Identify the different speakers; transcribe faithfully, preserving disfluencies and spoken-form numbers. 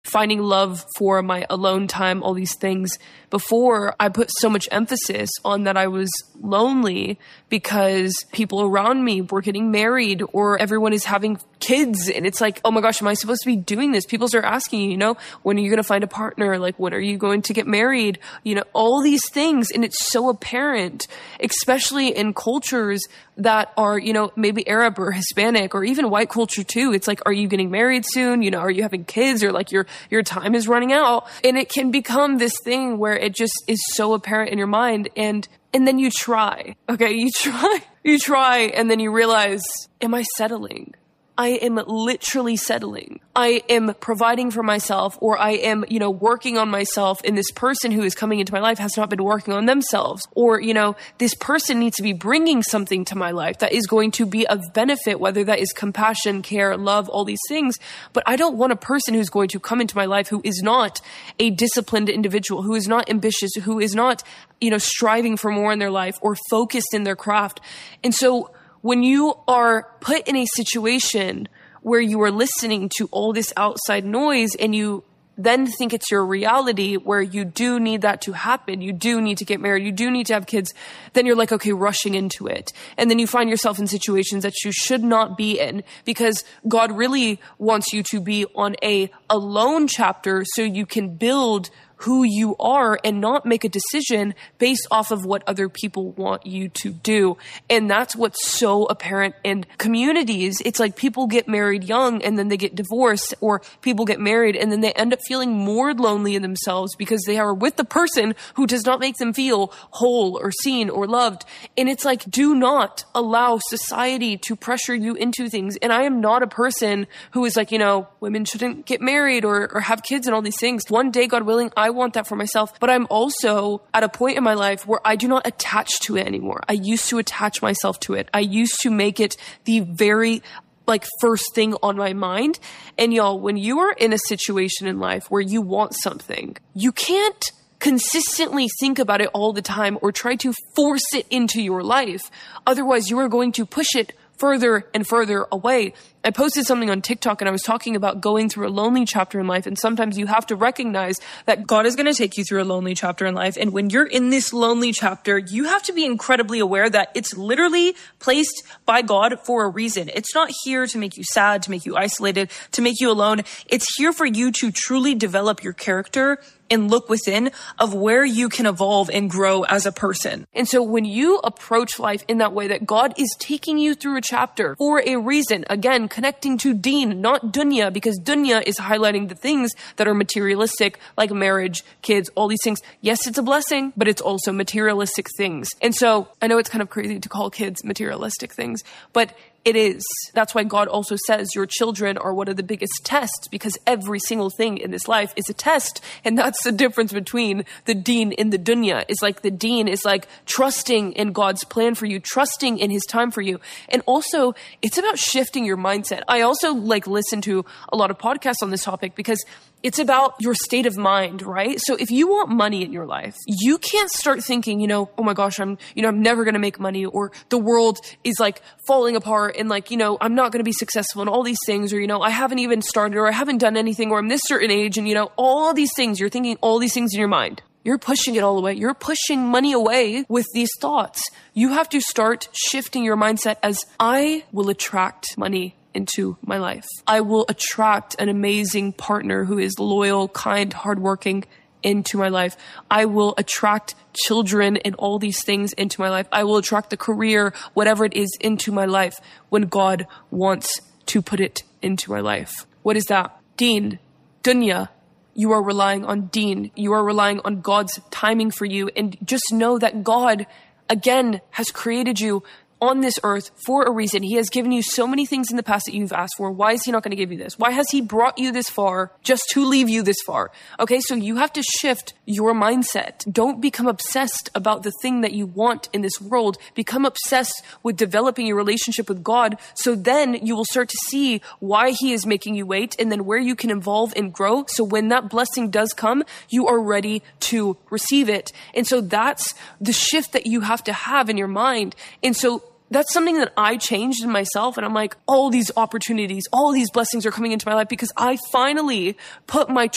Speaker 1: finding love for my alone time, all these things. Before, I put so much emphasis on that I was lonely because people around me were getting married or everyone is having kids. And it's like, oh my gosh, am I supposed to be doing this? People start asking you, you know, when are you going to find a partner? Like, when are you going to get married? You know, all these things. And it's so apparent, especially in cultures that are, you know, maybe Arab or Hispanic or even white culture too. It's like, are you getting married soon? You know, are you having kids, or like your, your time is running out? And it can become this thing where it just is so apparent in your mind. And, and then you try, okay, you try, you try. And then you realize, am I settling? I am literally settling. I am providing for myself, or I am, you know, working on myself, and this person who is coming into my life has not been working on themselves. Or, you know, this person needs to be bringing something to my life that is going to be of benefit, whether that is compassion, care, love, all these things. But I don't want a person who's going to come into my life who is not a disciplined individual, who is not ambitious, who is not, you know, striving for more in their life or focused in their craft. And so when you are put in a situation where you are listening to all this outside noise and you then think it's your reality, where you do need that to happen, you do need to get married, you do need to have kids, then you're like, okay, rushing into it. And then you find yourself in situations that you should not be in, because God really wants you to be on a alone chapter so you can build who you are and not make a decision based off of what other people want you to do. And that's what's so apparent in communities. It's like people get married young and then they get divorced, or people get married and then they end up feeling more lonely in themselves because they are with the person who does not make them feel whole or seen or loved. And it's like, do not allow society to pressure you into things. And I am not a person who is like, you know, women shouldn't get married or, or have kids and all these things. One day, God willing, I I want that for myself, but I'm also at a point in my life where I do not attach to it anymore. I used to attach myself to it. I used to make it the very like first thing on my mind. And y'all, when you are in a situation in life where you want something, you can't consistently think about it all the time or try to force it into your life. Otherwise, you are going to push it further and further away. I posted something on TikTok and I was talking about going through a lonely chapter in life. And sometimes you have to recognize that God is going to take you through a lonely chapter in life. And when you're in this lonely chapter, you have to be incredibly aware that it's literally placed by God for a reason. It's not here to make you sad, to make you isolated, to make you alone. It's here for you to truly develop your character and look within of where you can evolve and grow as a person. And so when you approach life in that way, that God is taking you through a chapter for a reason, again, connecting to deen, not dunya, because dunya is highlighting the things that are materialistic, like marriage, kids, all these things. Yes, it's a blessing, but it's also materialistic things. And so I know it's kind of crazy to call kids materialistic things, but it is. That's why God also says your children are one of the biggest tests, because every single thing in this life is a test. And that's the difference between the deen and the dunya. Is like the deen is like trusting in God's plan for you, trusting in his time for you. And also it's about shifting your mindset. I also like listen to a lot of podcasts on this topic because it's about your state of mind, right? So if you want money in your life, you can't start thinking, you know, oh my gosh, I'm, you know, I'm never going to make money, or the world is like falling apart and like, you know, I'm not going to be successful in all these things, or, you know, I haven't even started, or I haven't done anything, or I'm this certain age. And, you know, all these things, you're thinking all these things in your mind. You're pushing it all away. You're pushing money away with these thoughts. You have to start shifting your mindset as I will attract money into my life. I will attract an amazing partner who is loyal, kind, hardworking into my life. I will attract children and all these things into my life. I will attract the career, whatever it is, into my life when God wants to put it into my life. What is that? Deen, dunya. You are relying on deen. You are relying on God's timing for you. And just know that God, again, has created you on this earth for a reason. He has given you so many things in the past that you've asked for. Why is he not going to give you this? Why has he brought you this far just to leave you this far? Okay, so you have to shift your mindset. Don't become obsessed about the thing that you want in this world. Become obsessed with developing your relationship with God, so then you will start to see why he is making you wait, and then where you can evolve and grow. So when that blessing does come, you are ready to receive it. And so that's the shift that you have to have in your mind. And so that's something that I changed in myself. And I'm like, all these opportunities, all these blessings are coming into my life because I finally put my